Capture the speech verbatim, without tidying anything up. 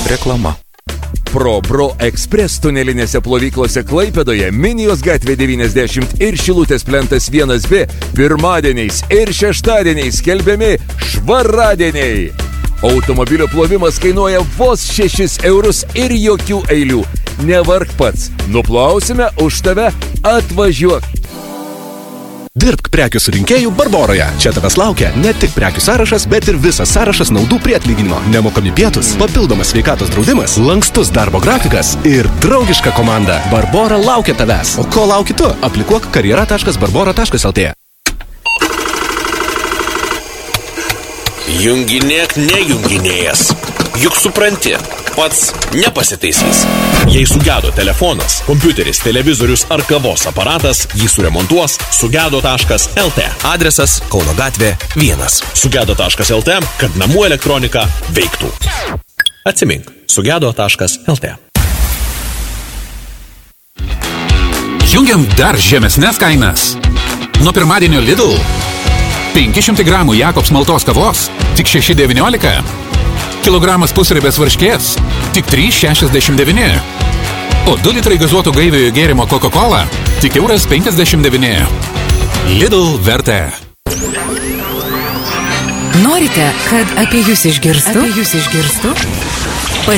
Reklama. Pro Bro Express tunelinėse plovyklose Klaipėdoje, Minijos gatvė devyniasdešimt ir Šilutės plentas vienas B pirmadieniais ir šeštadieniais skelbiami švaradieniai. Automobilio plovimas kainuoja vos šešis eurus ir jokių eilių. Nevark pats, nuplausime už tave, atvažiuok. Dirbk prekių surinkėjų Barboroje. Čia tavęs laukia ne tik prekių sąrašas, bet ir visas sąrašas naudų prie atlyginimo. Nemokami pietus, papildomas sveikatos draudimas, lankstus darbo grafikas ir draugiška komanda. Barbora laukia tavęs. O ko lauki tu? Aplikuok karjera taškas barbora taškas lt. Junginėk nejunginėjęs. Juk supranti, pats nepasitaisys. Jei sugedo telefonas, kompiuteris, televizorius ar kavos aparatas, jį suremontuos sugedo taškas lt. Adresas Kauno gatvė vienas. sugedo taškas lt, kad namų elektronika veiktų. Atsimink, sugedo taškas lt. Jungiam dar žemesnes kainas. Nuo pirmadienio Lidl. penki šimtai gramų Jakobs maltos kavos, tik šeši devyniolika. Kilogramas pusribės varškės, tik trys šešiasdešimt devyni. O du litrai gazuotų gaiviojo gėrimo Coca-Cola, tik euras penkiasdešimt devyni. Lidl vertė. Norite, kad apie jūs išgirstų? Apie jūs išgirstų?